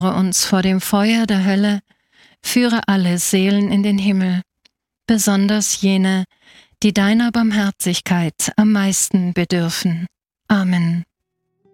uns vor dem Feuer der Hölle, führe alle Seelen in den Himmel, besonders jene, die deiner Barmherzigkeit am meisten bedürfen. Amen.